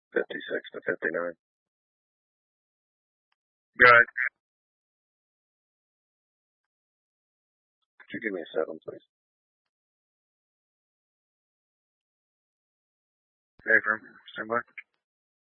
56 to 59. Good. Could you give me a 7, please? Favor. Stand by.